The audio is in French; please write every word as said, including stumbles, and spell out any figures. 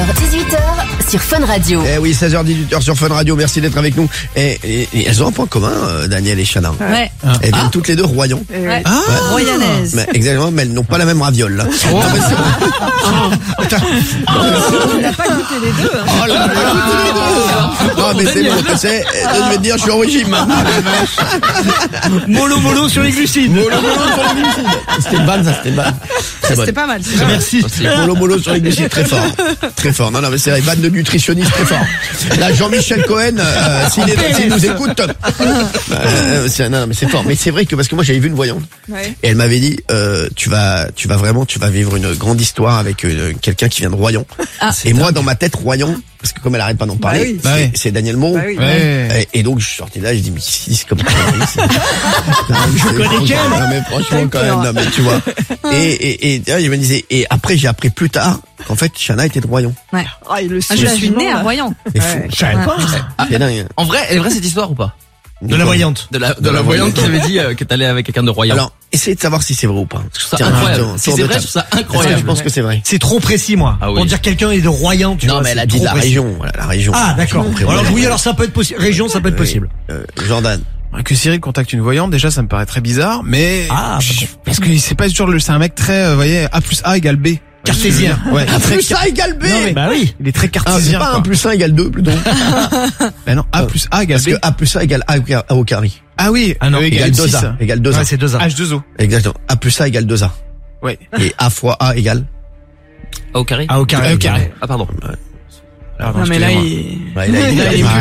heures dix-huit heures sur Fun Radio. Eh oui, seize heures dix-huit heures sur Fun Radio, merci d'être avec nous. Et, et, et elles ont un point commun, euh, Daniel et Chana. Ouais. Elles viennent Ah. toutes les deux Royan. Ouais. Ah, Ouais. Royanaise. Mais, exactement, mais elles n'ont pas la même raviole. Là. Oh. Non, mais c'est- On n'a pas goûté les deux. Hein. Oh là là, les deux. Non mais c'est bon, tu sais, je vais te dire, je suis au régime maintenant. mollo mollo sur les glucides. Mollo mollo sur les glucides. C'était une vanne, ça, c'était une vanne. Très bonne. C'était pas mal. c'est pas mal. Merci. Mollo mollo sur les glucides, très fort. Très fort. Non, non, mais c'est la vanne de nutritionniste, très fort. Là, Jean-Michel Cohen, euh, s'il, est, s'il nous écoute, euh, c'est, non, non, mais c'est fort. Mais c'est vrai que, parce que moi, j'avais vu une voyante. Ouais. Et elle m'avait dit, euh, tu vas, tu vas vraiment, tu vas vivre une grande histoire avec euh, quelqu'un qui vient de Royan. Ah. Et moi, dans ma tête, Royan, parce que comme elle arrête pas d'en parler, Bah oui. c'est, Bah oui. c'est Daniel Moreau. Bah oui. Ouais. Et, et donc, je suis sorti de là, je dis, mais si, c'est comme ça. Je connais qu'elle. Non, mais franchement, quand même, non, mais tu vois. Et, et, et, et, il me disait, et après, j'ai appris plus tard qu'en fait, Chana était de Royan. Ouais. Ah, il le Ah, je suis née à Royan. C'est fou. Je savais pas. C'est dingue. En vrai, elle est vraie cette histoire ou pas? De la voyante. De la, de la voyante qui avait dit euh, que t'allais avec quelqu'un de Royan. Alors, essayez de savoir si c'est vrai ou pas. je trouve ça Tiens, incroyable. tour- Si tour c'est de vrai, je table. trouve ça Parce que incroyable. je pense que c'est vrai. C'est trop précis, moi. Ah oui. Pour dire quelqu'un est de Royan, tu Non, vois. mais elle a c'est dit trop la précis. région. Voilà, la région. Ah, d'accord. Après, Alors voilà. oui, alors ça peut être possible. Région, ça peut être Oui. possible. Euh, Jordan. Que Cyril contacte une voyante, déjà ça me paraît très bizarre, mais Ah, je- bah parce que c'est pas toujours le, c'est un mec très, euh, vous voyez, A plus A égale B. Cartésien. Ouais. un très plus car- A égale B. Non, mais- bah oui. Il est très Ah, c'est cartésien. pas quoi. un plus un égale deux, plutôt. Bah non, A plus A égale Parce B. que A plus A égale A au car- A au carré. Ah oui, Ah non, E Égale égale deux six. A. Égale deux A. Ouais, c'est deux A. H deux O. Exactement. A plus A égale deux A. Ouais. Et A fois A égale. Ah, au carré? Ah, au carré. Ah, au carré. Ah, pardon. Pardon, Non, mais là, excusez-moi. il... Ouais, il a- il a- Là, il est il a- plus